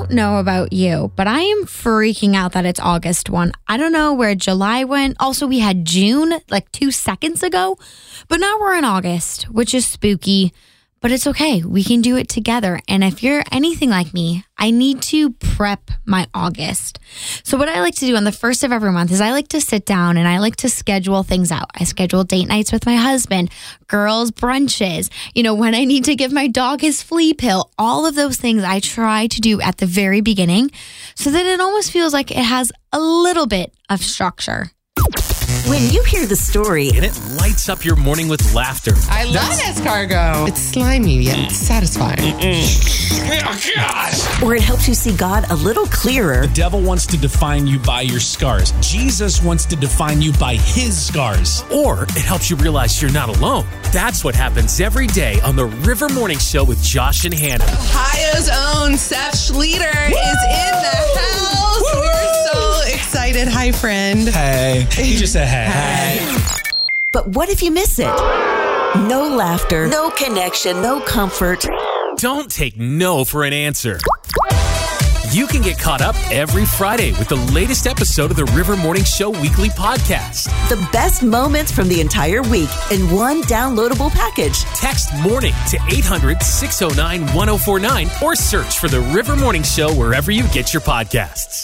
don't know about you, but I am freaking out that it's August 1. I don't know where July went. Also, we had June like 2 seconds ago, but now we're in August, which is spooky. But it's okay. We can do it together. And if you're anything like me, I need to prep my August. So what I like to do on the first of every month is I like to sit down and I like to schedule things out. I schedule date nights with my husband, girls' brunches, when I need to give my dog his flea pill. All of those things I try to do at the very beginning so that it almost feels like it has a little bit of structure. When you hear the story, and it lights up your morning with laughter. I love escargot. It's slimy yet satisfying. Oh, gosh. Or it helps you see God a little clearer. The devil wants to define you by your scars. Jesus wants to define you by his scars. Or it helps you realize you're not alone. That's what happens every day on the River Morning Show with Josh and Hannah. Ohio's own Seth Schleter is in the house. Woo! We're so excited. Hi, friend. Hey. He just said hey. But what if you miss it? No laughter, no connection, no comfort. Don't take no for an answer. You can get caught up every Friday with the latest episode of the River Morning Show weekly podcast. The best moments from the entire week in one downloadable package. Text morning to 800-609-1049 or search for the River Morning Show wherever you get your podcasts.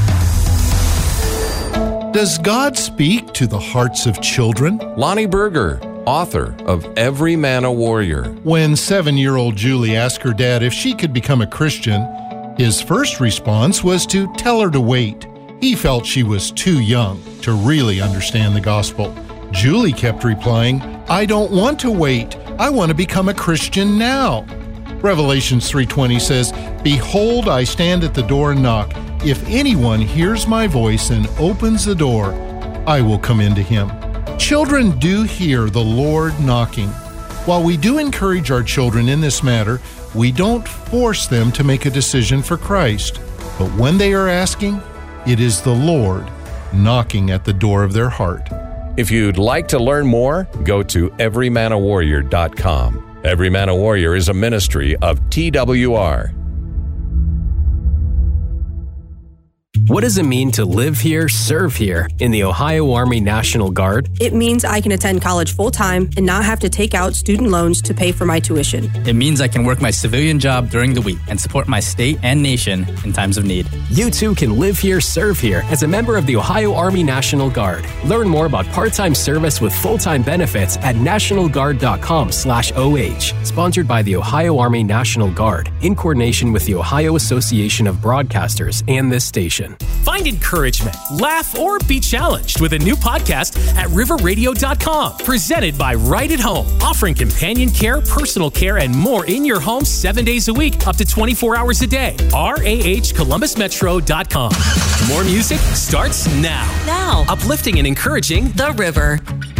Does God speak to the hearts of children? Lonnie Berger, author of Every Man a Warrior. When 7-year-old Julie asked her dad if she could become a Christian, his first response was to tell her to wait. He felt she was too young to really understand the gospel. Julie kept replying, "I don't want to wait. I want to become a Christian now." Revelations 3:20 says, "Behold, I stand at the door and knock. If anyone hears my voice and opens the door, I will come into him." Children do hear the Lord knocking. While we do encourage our children in this matter, we don't force them to make a decision for Christ. But when they are asking, it is the Lord knocking at the door of their heart. If you'd like to learn more, go to everymanawarrior.com. Every Man a Warrior is a ministry of TWR. What does it mean to live here, serve here in the Ohio Army National Guard? It means I can attend college full-time and not have to take out student loans to pay for my tuition. It means I can work my civilian job during the week and support my state and nation in times of need. You too can live here, serve here as a member of the Ohio Army National Guard. Learn more about part-time service with full-time benefits at nationalguard.com/OH. Sponsored by the Ohio Army National Guard in coordination with the Ohio Association of Broadcasters and this station. Find encouragement, laugh, or be challenged with a new podcast at riverradio.com. Presented by Right at Home, offering companion care, personal care, and more in your home 7 days a week, up to 24 hours a day. RAHColumbusmetro.com. More music starts now. Now. Uplifting and encouraging The River.